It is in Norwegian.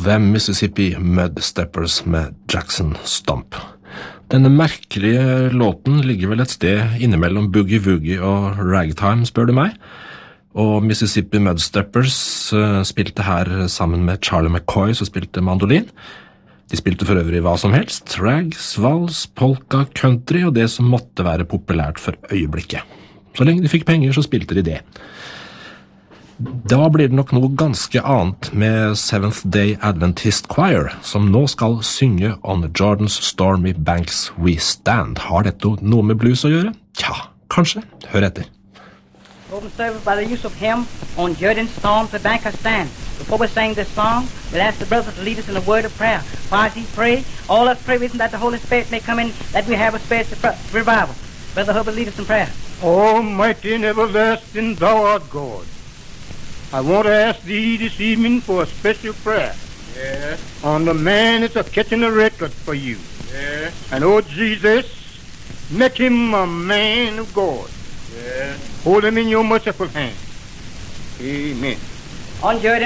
The Mississippi Mudsteppers med Jackson Stomp. Denne merkelige låten ligger vel et sted innimellom boogie-woogie og ragtime, spør du meg. Og Mississippi Mudsteppers spilte her sammen med Charlie McCoy, som spilte mandolin. De spilte for øvrig hva som helst, rags, vals, polka, country og det som måtte være populært for øyeblikket. Så lenge de fikk penger, så spilte de det. Da blir det nok noe ganske annet med Seventh Day Adventist Choir, som nå skal synge On Jordan's Stormy Banks We Stand. Har dette noe med blues å gjøre? Tja, kanskje. Hør etter. Open service by the use of hymn On Jordan's Stormy Banks I Stand. Before we sing this song, we'll ask the brothers to lead us in a word of prayer. While he pray, all us pray with him that the Holy Spirit may come in, that we have a spiritual revival. Brother Hubbard, lead us in prayer. Almighty and everlasting, thou art God. I want to ask thee this evening for a special prayer. Yes. On the man that's catching a record for you. Yes. And oh Jesus, make him a man of God. Yes. Hold him in your merciful hand. Amen. On Jordan.